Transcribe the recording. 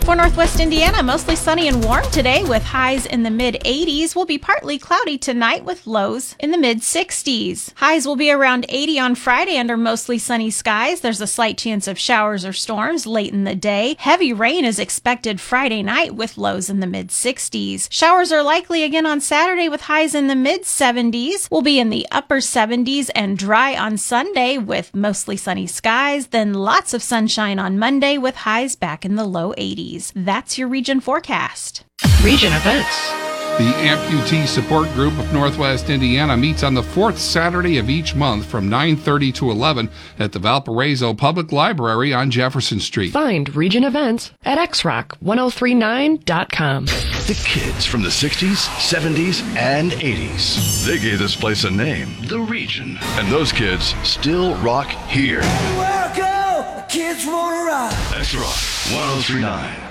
For Northwest Indiana, mostly sunny and warm today with highs in the mid-80s. Will be partly cloudy tonight with lows in the mid-60s. Highs will be around 80 on Friday under mostly sunny skies. There's a slight chance of showers or storms late in the day. Heavy rain is expected Friday night with lows in the mid-60s. Showers are likely again on Saturday with highs in the mid-70s. We'll be in the upper 70s and dry on Sunday with mostly sunny skies. Then lots of sunshine on Monday with highs back in the low 80s. That's your region forecast. Region events. The Amputee Support Group of Northwest Indiana meets on the fourth Saturday of each month from 9:30 to 11 at the Valparaiso Public Library on Jefferson Street. Find region events at xrock1039.com. The kids from the 60s, 70s, and 80s. They gave this place a name, The Region. And those kids still rock here. Welcome, kids wanna rock. X Rock 1039.